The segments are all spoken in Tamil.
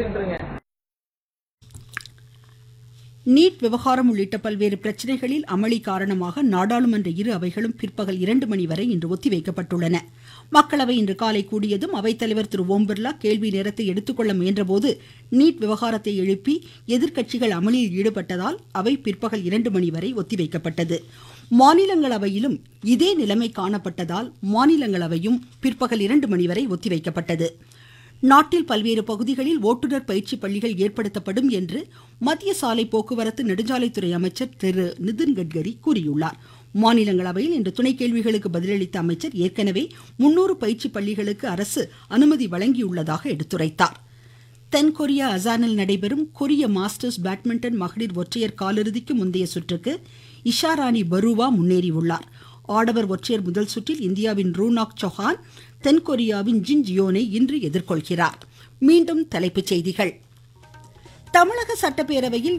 நீட் விவகாரம் உள்ளிட்ட பல்வேறு பிரச்சனைகளில் அமளி காரணமாக நாடாளுமன்ற இரு அவைகளும் பிற்பகல் 2 மணி வரை இன்று ஒத்திவைக்கப்பட்டுள்ளன. மக்களவை இன்று காலை கூடியதும் அவைத்தலைவர் திரு ஓம் பிர்லா கேள்வி நேரத்தை எடுத்துக்கொள்ள முயன்றபோது நீட் விவகாரத்தை எழுப்பி எதிர்க்கட்சிகள் அமளியில் ஈடுபட்டதால் அவை பிற்பகல் 2 மணி வரை ஒத்திவைக்கப்பட்டது. மாநிலங்களவையிலும் இதே நிலைமை காணப்பட்டதால் மாநிலங்களவையும் பிற்பகல் 2 மணி வரை ஒத்திவைக்கப்பட்டது. நாட்டில் பல்வேறு பகுதிகளில் ஓட்டுநர் பயிற்சி பள்ளிகள் ஏற்படுத்தப்படும் என்று மத்திய சாலை போக்குவரத்து நெடுஞ்சாலைத்துறை அமைச்சர் திரு நிதின் கட்கரி கூறியுள்ளார். மாநிலங்களவையில் இன்று துணை கேள்விகளுக்கு பதிலளித்த அமைச்சர் ஏற்கனவே 300 பயிற்சி பள்ளிகளுக்கு அரசு அனுமதி வழங்கியுள்ளதாக எடுத்துரைத்தார். தென்கொரியா அசானில் நடைபெறும் கொரிய மாஸ்டர்ஸ் பேட்மிண்டன் மகளிர் ஒற்றையர் காலிறுதிக்கு முந்தைய சுற்றுக்கு இஷாராணி பருவா முன்னேறியுள்ளார். ஆடவர் ஒற்றையர் முதல் சுற்றில் இந்தியாவின் ரூனாக் சௌஹான் தென்கொரியாவின் ஜின் ஜியோனை இன்று எதிர்கொள்கிறார். மீண்டும் தலைப்புச் செய்திகள். தமிழக சட்டப்பேரவையில்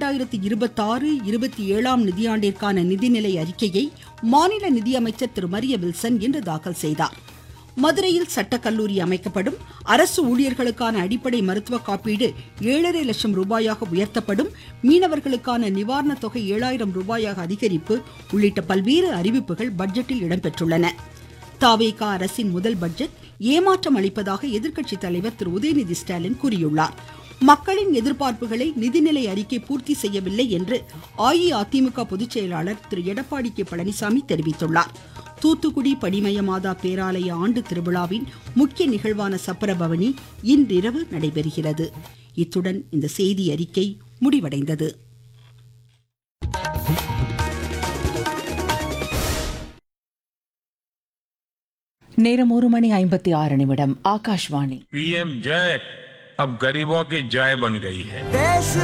2026-27 நிதியாண்டிற்கான நிதிநிலை அறிக்கையை மாநில நிதியமைச்சர் திரு மரிய வில்சன் இன்று தாக்கல் செய்தார். மதுரையில் சட்டக்கல்லூரி அமைக்கப்படும். அரசு ஊழியர்களுக்கான அடிப்படை மருத்துவ காப்பீடு 7.5 லட்சம் ரூபாயாக உயர்த்தப்படும். மீனவர்களுக்கான நிவாரண தொகை 7,000 ரூபாயாக அதிகரிப்பு உள்ளிட்ட பல்வேறு அறிவிப்புகள் பட்ஜெட்டில் இடம்பெற்றுள்ளன. தவேக அரசின் முதல் பட்ஜெட் ஏமாற்றம் அளிப்பதாக எதிர்க்கட்சித் தலைவர் திரு உதயநிதி ஸ்டாலின் கூறியுள்ளார். மக்களின் எதிர்பார்ப்புகளை நிதிநிலை அறிக்கை பூர்த்தி செய்யவில்லை என்று அஇஅதிமுக பொதுச் செயலாளர் திரு எடப்பாடி கே பழனிசாமி தெரிவித்துள்ளார். தூத்துக்குடி பனிமய மாதா பேராலய ஆண்டு திருவிழாவின் முக்கிய நிகழ்வான சப்பரபவனி இன்றிரவு நடைபெறுகிறது. இத்துடன் இந்த செய்தி அறிக்கை முடிவடைந்தது. நேரம் 1:56. ஆகாஷ்வாணி. PM जय अब गरीबों की जय बन गई है.